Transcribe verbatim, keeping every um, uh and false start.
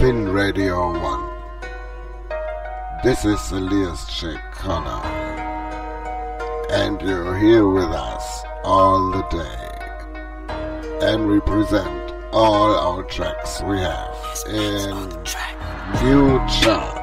Fin Radio one. This is Elias Shekana, and you're here with us all the day. And we present all our tracks we have in new chart.